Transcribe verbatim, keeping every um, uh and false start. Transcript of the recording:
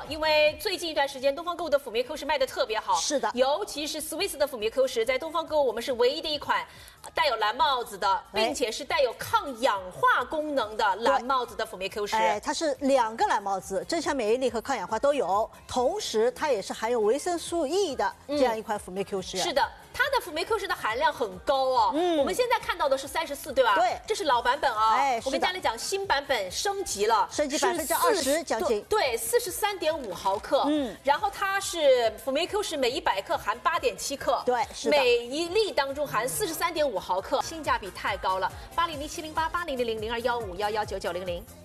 因为最近一段时间东方购物的辅酶 Q 十卖的特别好， 是的， 尤其是 Swiss 的辅酶 Q 十，在东方购物我们是唯一的一款带有蓝帽子的，并且是带有抗氧化功能的蓝帽子的辅酶 Q 十。 哎，它是两个蓝帽子，增强免疫力和抗氧化都有，同时它也是含有维生素 E 的这样一款辅酶 Q 十。 是的。 它的辅酶 Q 十的含量很高哦，嗯，我们现在看到的是三十四，对吧？ 对， 这是老版本啊。 哎， 我跟大家来讲，新版本升级了， 升级百分之二十将近， 对，四十三点五毫克，嗯，然后它是辅酶 Q 十每一百克含八点七克， 对，是的， 每一粒当中含四十三点五毫克，性价比太高了，八零零七零八八零零零零二幺五幺幺九九零零。